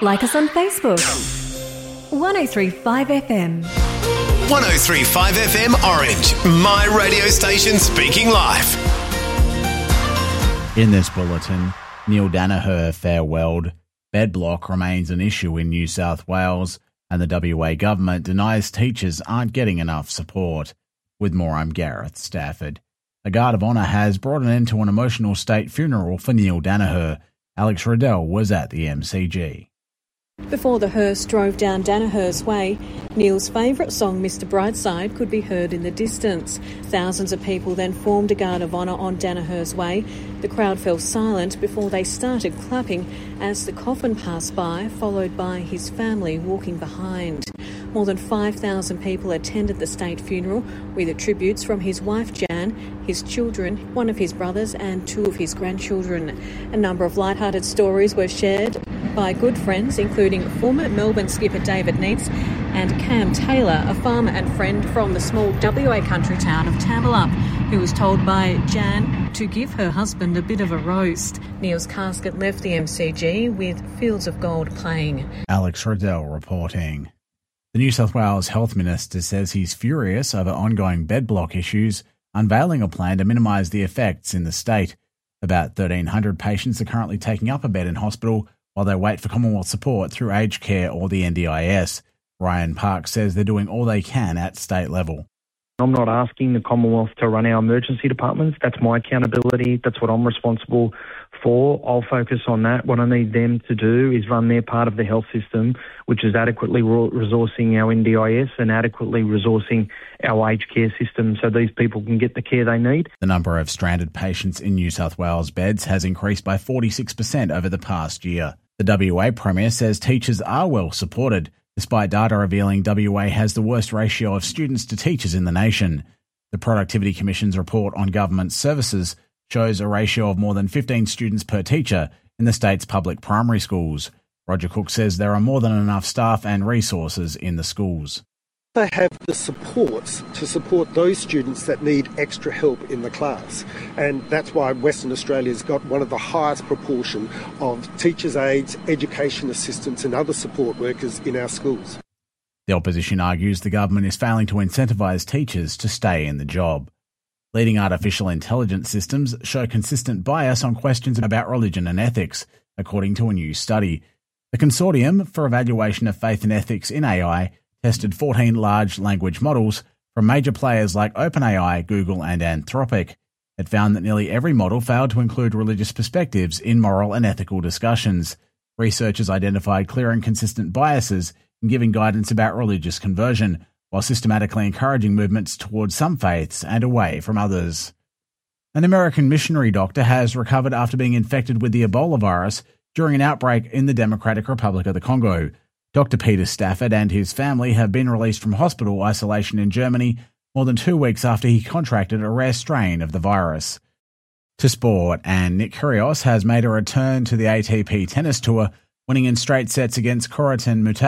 Like us on Facebook. 103.5 FM. 103.5 FM Orange, my radio station speaking live. In this bulletin, Neil Daniher farewelled, bed block remains an issue in New South Wales, and the WA government denies teachers aren't getting enough support. With more, I'm Gareth Stafford. A guard of honour has brought an end to an emotional state funeral for Neil Daniher. Alex Riddell was at the MCG. Before the hearse drove down Daniher's way, Neil's favourite song, Mr Brightside, could be heard in the distance. Thousands of people then formed a guard of honour on Daniher's way. The crowd fell silent before they started clapping as the coffin passed by, followed by his family walking behind. More than 5,000 people attended the state funeral, with tributes from his wife Jan, his children, one of his brothers and two of his grandchildren. A number of light-hearted stories were shared by good friends, including former Melbourne skipper David Neitz and Cam Taylor, a farmer and friend from the small WA country town of Tamala, who was told by Jan to give her husband a bit of a roast. Neil's casket left the MCG with Fields of Gold playing. Alex Riddell reporting. The New South Wales Health Minister says he's furious over ongoing bed block issues, unveiling a plan to minimise the effects in the state. About 1,300 patients are currently taking up a bed in hospital while they wait for Commonwealth support through aged care or the NDIS. Ryan Park says they're doing all they can at state level. I'm not asking the Commonwealth to run our emergency departments. That's my accountability. That's what I'm responsible for. I'll focus on that. What I need them to do is run their part of the health system, which is adequately resourcing our NDIS and adequately resourcing our aged care system so these people can get the care they need. The number of stranded patients in New South Wales beds has increased by 46% over the past year. The WA Premier says teachers are well supported, despite data revealing WA has the worst ratio of students to teachers in the nation. The Productivity Commission's report on government services shows a ratio of more than 15 students per teacher in the state's public primary schools. Roger Cook says there are more than enough staff and resources in the schools. They have the supports to support those students that need extra help in the class. And that's why Western Australia's got one of the highest proportion of teachers' aides, education assistants and other support workers in our schools. The opposition argues the government is failing to incentivise teachers to stay in the job. Leading artificial intelligence systems show consistent bias on questions about religion and ethics, according to a new study. The Consortium for Evaluation of Faith and Ethics in AI tested 14 large language models from major players like OpenAI, Google and Anthropic. It found that nearly every model failed to include religious perspectives in moral and ethical discussions. Researchers identified clear and consistent biases in giving guidance about religious conversion, while systematically encouraging movements towards some faiths and away from others. An American missionary doctor has recovered after being infected with the Ebola virus during an outbreak in the Democratic Republic of the Congo. Dr. Peter Stafford and his family have been released from hospital isolation in Germany more than 2 weeks after he contracted a rare strain of the virus. To sport, and Nick Kyrgios has made a return to the ATP tennis tour, winning in straight sets against Corentin Moutet